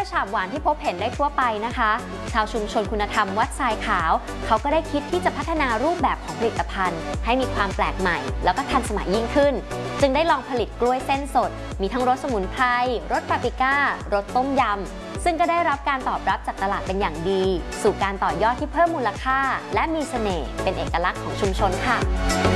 วยฉาบหวานที่พบเห็นได้ทั่วไปนะคะชาวชุมชนคุณธรรมวัดทรายขาวเขาก็ได้คิดที่จะพัฒนารูปแบบของผลิตภัณฑ์ให้มีความแปลกใหม่แล้วก็ทันสมัยยิ่งขึ้นจึงได้ลองผลิตกล้วยเส้นสดมีทั้งรสสมุนไพรรสปาปริก้ารสต้มยำซึ่งก็ได้รับการตอบรับจากตลาดเป็นอย่างดีสู่การต่อยอดที่เพิ่มมูลค่าและมีเสน่ห์เป็นเอกลักษณ์ของชุมชนค่ะ